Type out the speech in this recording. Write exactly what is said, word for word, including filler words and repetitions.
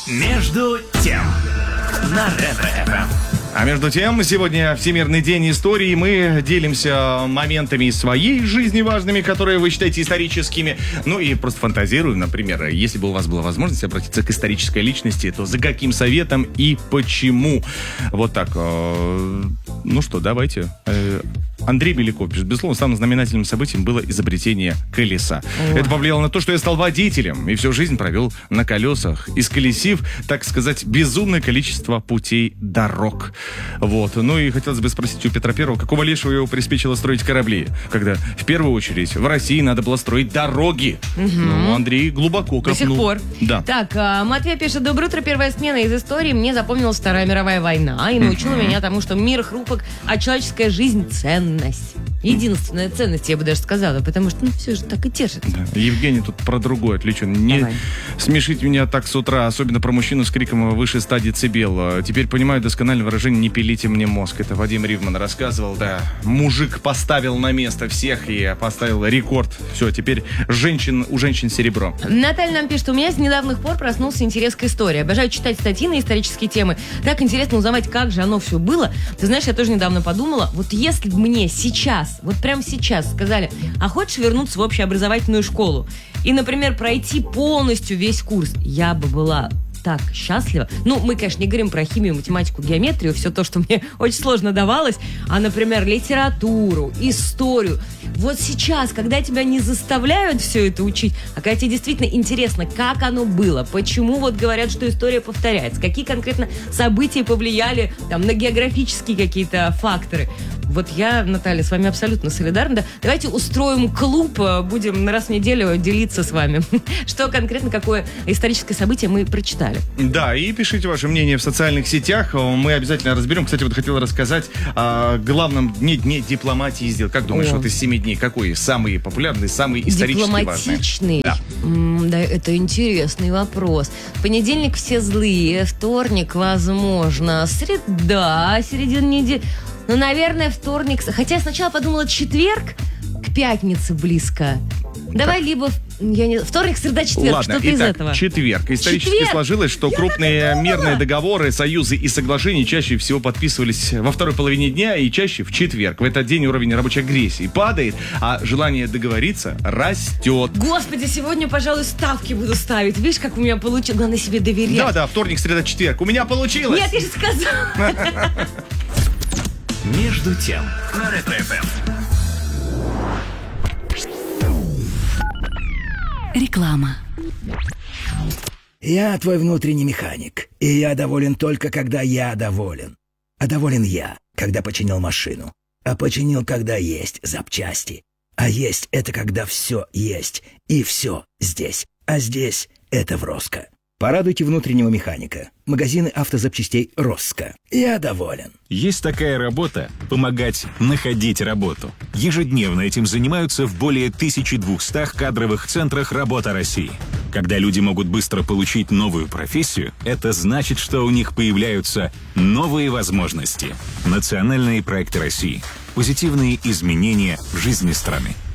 Между тем на Ретро-эф эм. А между тем, сегодня Всемирный день истории. Мы делимся моментами из своей жизни важными, которые вы считаете историческими. Ну и просто фантазируем, например, если бы у вас была возможность обратиться к исторической личности, то за каким советом и почему? Вот так. Ну что, давайте. Андрей Беляков пишет: безусловно, самым знаменательным событием было изобретение колеса. О. Это повлияло на то, что я стал водителем и всю жизнь провел на колесах, исколесив, так сказать, безумное количество путей дорог. Вот. Ну и хотелось бы спросить у Петра Первого, какого лешего его приспичило строить корабли, когда в первую очередь в России надо было строить дороги. Угу. Ну, Андрей глубоко копнул. До сих пор. Да. Так, Матвей пишет: доброе утро, первая смена из истории. Мне запомнилась Вторая мировая война и научила угу. меня тому, что мир хрупок, а человеческая жизнь ценна. Единственная ценность, я бы даже сказала, потому что, ну, все же так и держится. Да. Евгений тут про другое отвлечен. Не Давай. Смешить меня так с утра, особенно про мужчину с криком выше ста децибел. Теперь понимаю доскональное выражение «не пилите мне мозг». Это Вадим Ривман рассказывал, да. Мужик поставил на место всех и поставил рекорд. Все, теперь женщин, у женщин серебро. Наталья нам пишет: у меня с недавних пор проснулся интерес к истории. Обожаю читать статьи на исторические темы. Так интересно узнавать, как же оно все было. Ты знаешь, я тоже недавно подумала, вот если бы мне сейчас, вот прямо сейчас сказали: а хочешь вернуться в общеобразовательную школу и, например, пройти полностью весь курс, я бы была так счастлива. Ну, мы, конечно, не говорим про химию, математику, геометрию, все то, что мне очень сложно давалось, а, например, литературу, историю. Вот сейчас, когда тебя не заставляют все это учить, а когда тебе действительно интересно, как оно было, почему вот говорят, что история повторяется, какие конкретно события повлияли там, на географические какие-то факторы. Вот я, Наталья, с вами абсолютно солидарна. Да? Давайте устроим клуб, будем на раз в неделю делиться с вами, что конкретно, какое историческое событие мы прочитали. Да, и пишите ваше мнение в социальных сетях, мы обязательно разберем. Кстати, вот хотел рассказать о главном дне, дне дипломатии сделать. Как думаешь, о. вот из семи дней какой самый популярный, самый исторически важный? Дипломатичный? Да. М- да, это интересный вопрос. Понедельник все злые, вторник, возможно, среда, середина недели. Ну, наверное, вторник. Хотя сначала подумала четверг, к пятнице близко. Давай как? либо я не... вторник, среда, четверг. Ладно, что-то итак, из этого. четверг. Исторически четверг. сложилось, что я крупные мирные договоры, союзы и соглашения чаще всего подписывались во второй половине дня и чаще в четверг. В этот день уровень рабочей агрессии падает, а желание договориться растет. Господи, сегодня, пожалуй, ставки буду ставить. Видишь, как у меня получилось? Главное себе доверять. Да-да, вторник, среда, четверг. У меня получилось. Нет, я же сказала. Между тем на Ретро-эф эм. Реклама. Я твой внутренний механик, и я доволен только, когда я доволен. А доволен я, когда починил машину. А починил, когда есть запчасти. А есть — это когда все есть, и все здесь. А здесь — это в Роско. Порадуйте внутреннего механика. Магазины автозапчастей «Роско». Я доволен. Есть такая работа – помогать находить работу. Ежедневно этим занимаются в более тысячи двухстах кадровых центрах «Работа России». Когда люди могут быстро получить новую профессию, это значит, что у них появляются новые возможности. Национальные проекты России. Позитивные изменения в жизни страны.